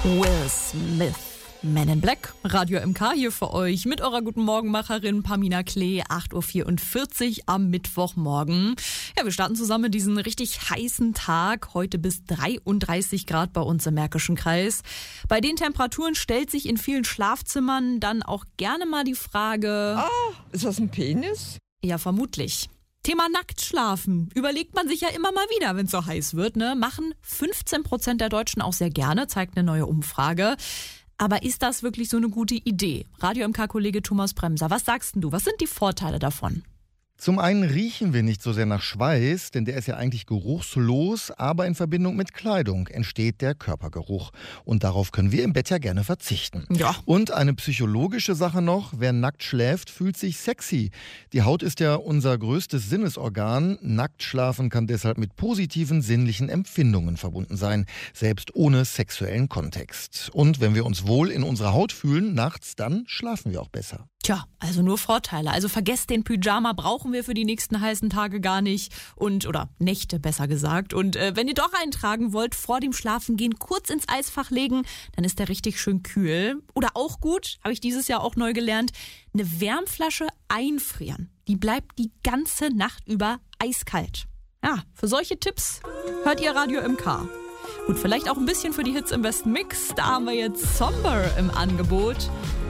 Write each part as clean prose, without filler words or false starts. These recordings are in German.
Will Smith. Men in Black, Radio MK hier für euch mit eurer Guten Morgenmacherin Pamina Klee, 8.44 Uhr am Mittwochmorgen. Ja, wir starten zusammen diesen richtig heißen Tag, heute bis 33 Grad bei uns im Märkischen Kreis. Bei den Temperaturen stellt sich in vielen Schlafzimmern dann auch gerne mal die Frage... Ist das ein Penis? Ja, vermutlich. Thema Nacktschlafen. Überlegt man sich ja immer mal wieder, wenn es so heiß wird, ne? Machen 15% der Deutschen auch sehr gerne, zeigt eine neue Umfrage. Aber ist das wirklich so eine gute Idee? Radio MK-Kollege Thomas Bremser, was sagst denn du? Was sind die Vorteile davon? Zum einen riechen wir nicht so sehr nach Schweiß, denn der ist ja eigentlich geruchslos, aber in Verbindung mit Kleidung entsteht der Körpergeruch. Und darauf können wir im Bett ja gerne verzichten. Ja. Und eine psychologische Sache noch, wer nackt schläft, fühlt sich sexy. Die Haut ist ja unser größtes Sinnesorgan. Nackt schlafen kann deshalb mit positiven sinnlichen Empfindungen verbunden sein, selbst ohne sexuellen Kontext. Und wenn wir uns wohl in unserer Haut fühlen, nachts, dann schlafen wir auch besser. Tja, also nur Vorteile. Also vergesst den Pyjama, brauchen wir für die nächsten heißen Tage gar nicht. Oder Nächte besser gesagt. Und wenn ihr doch eintragen wollt, vor dem Schlafengehen kurz ins Eisfach legen, dann ist der richtig schön kühl. Oder auch gut, habe ich dieses Jahr auch neu gelernt, eine Wärmflasche einfrieren. Die bleibt die ganze Nacht über eiskalt. Ja, für solche Tipps hört ihr Radio MK. Gut, vielleicht auch ein bisschen für die Hits im Besten Mix. Da haben wir jetzt Somber im Angebot.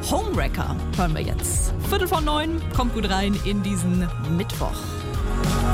Homewrecker hören wir jetzt. 8:45, kommt gut rein in diesen Mittwoch.